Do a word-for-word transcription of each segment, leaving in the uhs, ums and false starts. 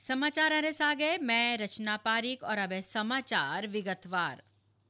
समाचार आने आ गए। मैं रचना पारिक और अब समाचार विगतवार।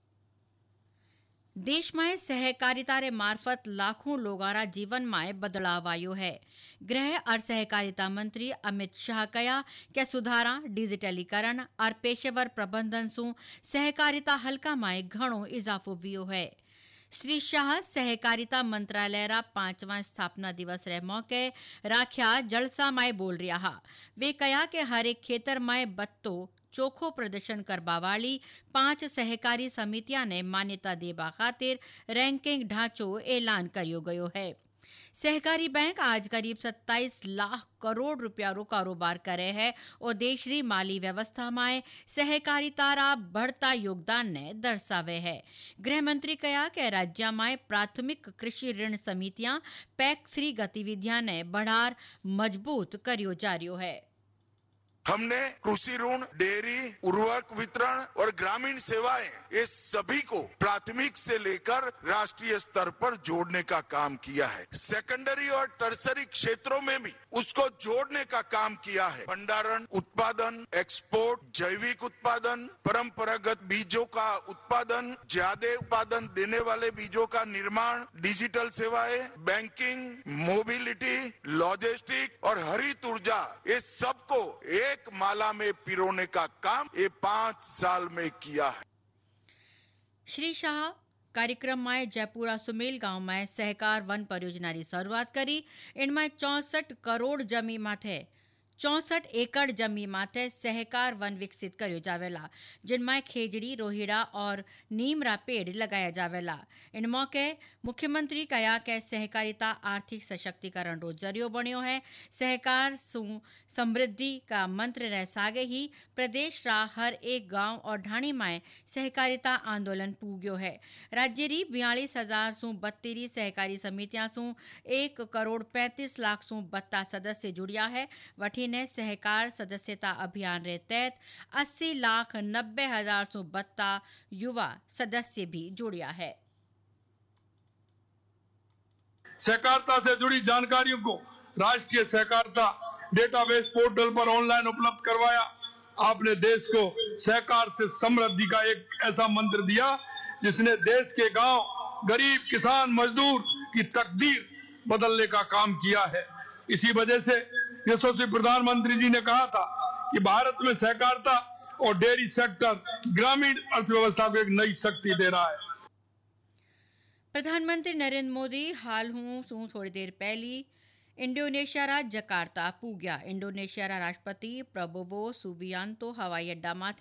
देश में सहकारिता रे मार्फत लाखों लोगारा जीवन में बदलाव आयो है। गृह और सहकारिता मंत्री अमित शाह कया के सुधारा, डिजिटलीकरण और पेशेवर प्रबंधन सु सहकारिता हल्का में घणो इजाफो वियो है। श्री शाह सहकारिता मंत्रालय रा पांचवा स्थापना दिवस रे मौके राख्या जलसा में बोल रहा। वे कया के हर एक खेतर में बत्तो चोखो प्रदर्शन करवा वाली पांच सहकारी समितियां ने मान्यता देवा खातिर रैंकिंग ढांचो ऐलान करियो गयो है। सहकारी बैंक आज करीब सत्ताईस लाख करोड़ रुपया रो कारोबार करे है और देश री माली व्यवस्था में सहकारिता रा बढ़ता योगदान ने दर्शावे है। गृह मंत्री कया के राज्य में प्राथमिक कृषि ऋण समितियां पैक्स री गतिविधियां ने बढ़ार मजबूत करियो जा रियो है। हमने कृषि ऋण, डेयरी, उर्वरक वितरण और ग्रामीण सेवाएं ये सभी को प्राथमिक से लेकर राष्ट्रीय स्तर पर जोड़ने का काम किया है। सेकेंडरी और टर्सरी क्षेत्रों में भी उसको जोड़ने का काम किया है। भंडारण, उत्पादन, एक्सपोर्ट, जैविक उत्पादन, परंपरागत बीजों का उत्पादन, ज्यादा उत्पादन देने वाले बीजों का निर्माण, डिजिटल सेवाएं, बैंकिंग, मोबिलिटी, लॉजिस्टिक और हरित ऊर्जा, ये सबको एक एक माला में पिरोने का काम ये पांच साल में किया है। श्री शाह कार्यक्रम में जयपुरा सुमेल गांव में सहकार वन परियोजना की शुरुआत करी। इनमें चौसठ करोड़ जमी माथे चौसठ एकड़ जमी माथे सहकार वन विकसित करियो जावेला, जिनमें खेजड़ी, रोहिड़ा और नीम रा पेड़ लगाया जावेला। इन मौके मुख्यमंत्री कया के सहकारिता आर्थिक सशक्तिकरण रो जरियो बन्यो है। सहकार सु समृद्धि का मंत्र रह सागे ही प्रदेश रा हर एक गांव और ढाणी में सहकारिता आंदोलन पूग्यो है। राज्य री बयालीस हजार सु बत्तीरी सहकारी समितियां सु एक करोड़ पैंतीस लाख सु बत्ता सदस्य जुड़िया है। वठी ने सहकार सदस्यता अभियान रे तहत अस्सी लाख नब्बे हजार सौ बत्ता युवा सदस्य भी जुड़िया है। सहकारिता से जुड़ी जानकारियों को राष्ट्रीय सहकारिता डेटाबेस पोर्टल पर ऑनलाइन उपलब्ध करवाया। आपने देश को सहकार से समृद्धि का एक ऐसा मंत्र दिया जिसने देश के गांव, गरीब, किसान, मजदूर की तकदीर बदलने का काम किया है। इसी वजह से यशस्वी प्रधानमंत्री जी ने कहा था कि भारत में सहकारिता और डेयरी सेक्टर ग्रामीण अर्थव्यवस्था को एक नई शक्ति दे रहा है। प्रधानमंत्री नरेंद्र मोदी हाल हूं सू थोड़ी देर पहली इंडोनेशिया रा जकार्ता पूग्या। इंडोनेशिया रा राष्ट्रपति प्रबोवो सुबियांतो हवाई अड्डा माथे